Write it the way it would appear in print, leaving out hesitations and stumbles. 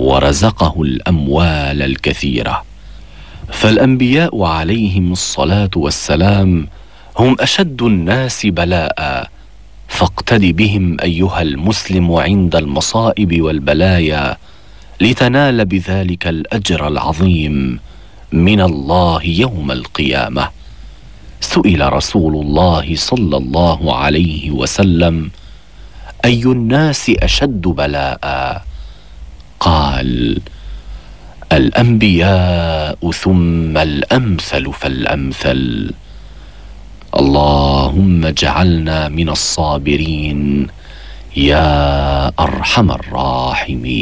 ورزقه الأموال الكثيرة. فالأنبياء عليهم الصلاة والسلام هم أشد الناس بلاء، فاقتد بهم أيها المسلم عند المصائب والبلايا، لتنال بذلك الأجر العظيم من الله يوم القيامة. سئل رسول الله صلى الله عليه وسلم: أي الناس أشد بلاء؟ قال: الأنبياء ثم الأمثل فالأمثل. اللهم اجعلنا من الصابرين يا أرحم الراحمين.